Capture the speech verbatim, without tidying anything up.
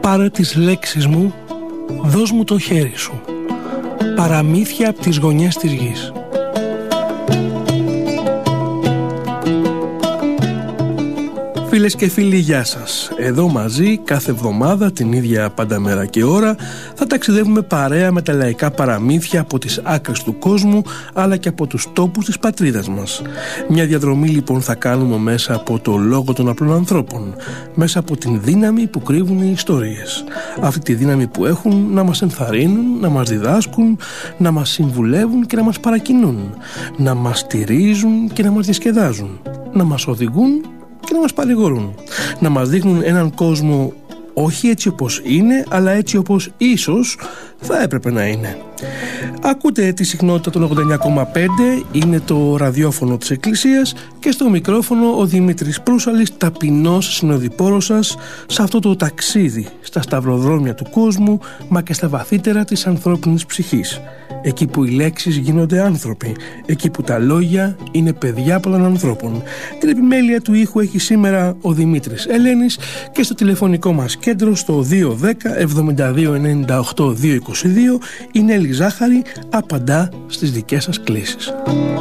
Πάρε τις λέξεις μου, δώσ' μου το χέρι σου. Παραμύθια από τις γωνιές της γης. Φίλες και φίλοι, γεια σας. Εδώ μαζί κάθε εβδομάδα την ίδια πάντα μέρα και ώρα θα ταξιδεύουμε παρέα με τα λαϊκά παραμύθια από τις άκρες του κόσμου αλλά και από τους τόπους της πατρίδας μας. Μια διαδρομή λοιπόν θα κάνουμε μέσα από το λόγο των απλών ανθρώπων, μέσα από την δύναμη που κρύβουν οι ιστορίες. Αυτή τη δύναμη που έχουν να μας ενθαρρύνουν, να μας διδάσκουν, να μας συμβουλεύουν και να μας παρακινούν, να μας στηρίζουν και να μας διασκεδάζουν, να μας οδηγούν και να μας παρηγορούν, να μας δείχνουν έναν κόσμο όχι έτσι όπως είναι, αλλά έτσι όπως ίσως θα έπρεπε να είναι. Ακούτε τη συχνότητα των ογδόντα εννιά κόμμα πέντε, είναι το ραδιόφωνο της Εκκλησίας και στο μικρόφωνο ο Δημήτρης Προύσαλης, ταπεινός συνοδοιπόρος σας σε αυτό το ταξίδι στα σταυροδρόμια του κόσμου, μα και στα βαθύτερα της ανθρώπινης ψυχής. Εκεί που οι λέξεις γίνονται άνθρωποι, εκεί που τα λόγια είναι παιδιά πολλών ανθρώπων. Την επιμέλεια του ήχου έχει σήμερα ο Δημήτρης Ελένης και στο τηλεφωνικό μας κέντρο στο δύο ένα μηδέν εβδομήντα δύο ενενήντα οκτώ διακόσια είκοσι δύο η Νέλη Ζάχαρη απαντά στις δικές σας κλήσεις.